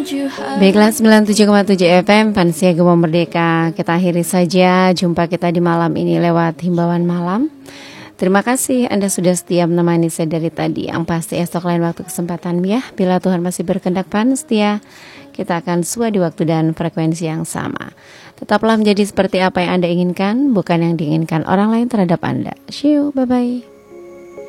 Baiklah, 97,7 FM Pansia Gema Merdeka. Kita akhiri saja jumpa kita di malam ini lewat himbauan malam. Terima kasih Anda sudah setia menemani saya dari tadi. Yang pasti esok lain waktu kesempatan ya. Bila Tuhan masih berkehendak setia, kita akan sua di waktu dan frekuensi yang sama. Tetaplah menjadi seperti apa yang Anda inginkan, bukan yang diinginkan orang lain terhadap Anda. See you, bye-bye.